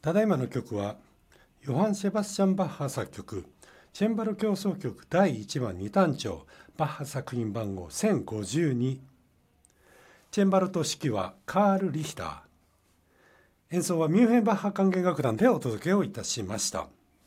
ただいまの曲はヨハン・セバスチャン・バッハ作曲チェンバロ協奏曲第1番二単調バッハ作品番号1052。チェンバロと指揮はカール・リヒター。演奏はミュンヘンバッハ管弦楽団でお届けをいたしました。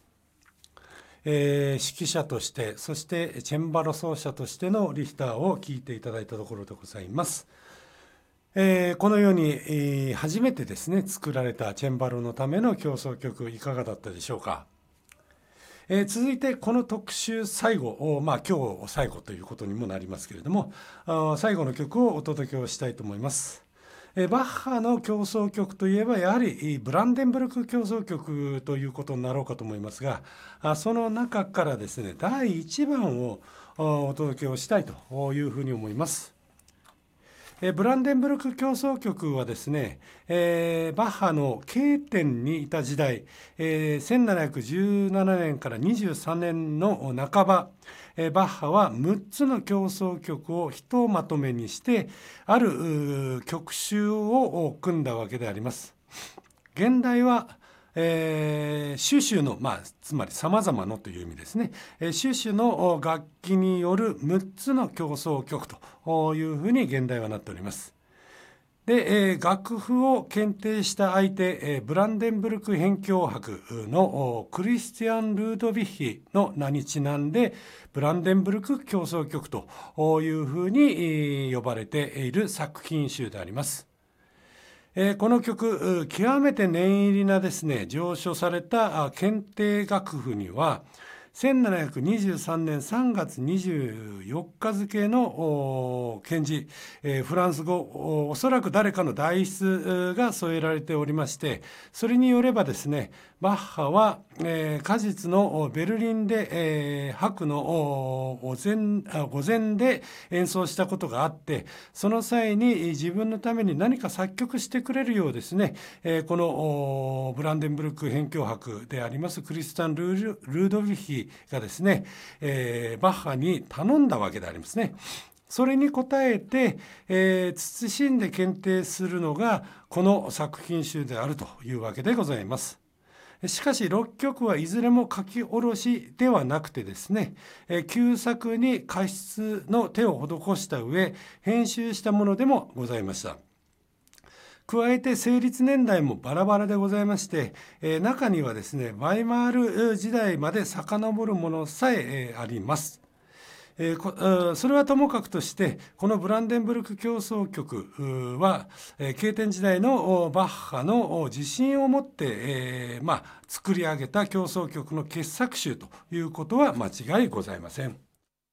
指揮者としてそしてチェンバロ奏者としてのリヒターを聴いていただいたところでございます。このように、初めてですね作られたチェンバロのための協奏曲いかがだったでしょうか。続いてこの特集最後、今日最後ということにもなりますけれども、最後の曲をお届けをしたいと思います。バッハの協奏曲といえばやはりブランデンブルク協奏曲ということになろうかと思いますが、その中からですね第1番をお届けをしたいというふうに思います。ブランデンブルク協奏曲はですね、バッハの K 点にいた時代、1717年から23年の半ば、バッハは6つの協奏曲をひとまとめにしてある曲集を組んだわけであります。現代は種々の、つまり様々のという意味ですね、種々の楽器による6つの協奏曲というふうに現代はなっております。で、楽譜を検定した相手、ブランデンブルク変響伯のクリスティアン・ルードヴィッヒの名にちなんでブランデンブルク協奏曲というふうに呼ばれている作品集であります。この曲、極めて念入りなですね上書された検定楽譜には1723年3月24日付の検事、フランス語、おそらく誰かの代筆が添えられておりまして、それによればですねバッハは、果実のベルリンで、白の午前で演奏したことがあって、その際に自分のために何か作曲してくれるようですね、このブランデンブルク変響伯でありますクリスタン・ルードヴィッヒがですね、バッハに頼んだわけでありますね。それに応えて、謹んで検定するのがこの作品集であるというわけでございます。しかし6曲はいずれも書き下ろしではなくてですね、旧作に加筆の手を施した上編集したものでもございました。加えて成立年代もバラバラでございまして、中にはですねワイマール時代まで遡るものさえあります。それはともかくとしてこのブランデンブルク協奏曲は経典時代のバッハの自信を持って作り上げた協奏曲の傑作集ということは間違いございません。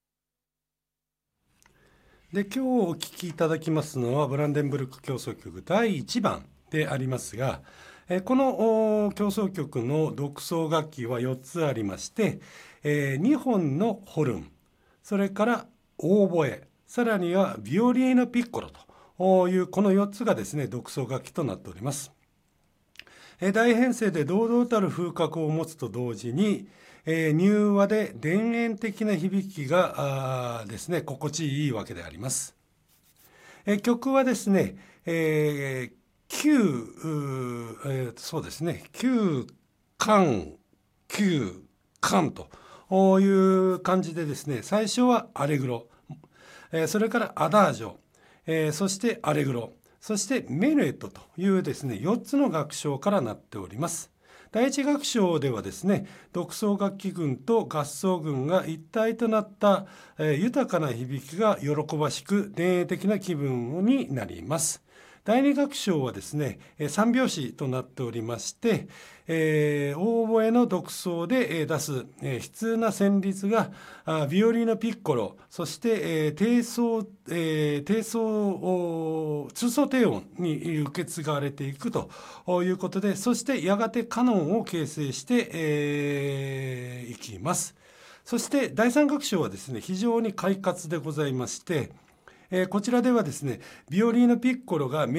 で、今日お聴きいただきますのはブランデンブルク協奏曲第1番でありますが、この協奏曲の独奏楽器は4つありまして、2本のホルン、それからオーボエ、さらにはビオリーノピッコロというこの4つがですね独奏楽器となっております。大編成で堂々たる風格を持つと同時に、柔和で田園的な響きがですね心地いいわけであります。曲はですね、そうですね9巻9巻という感じでですね、最初はアレグロ、それからアダージョ、そしてアレグロ、そしてメヌエットというですね4つの楽章からなっております。第一楽章ではですね独奏楽器群と合奏群が一体となった、豊かな響きが喜ばしく田園的な気分になります。第二楽章はですね三拍子となっておりまして、オーボエの独奏で出す悲痛な旋律がビオリーノピッコロ、そして低奏通奏低音に受け継がれていくということで、そしてやがてカノンを形成していきます。そして第三楽章はですね非常に快活でございまして、こちらではですねビオリーノピッコロが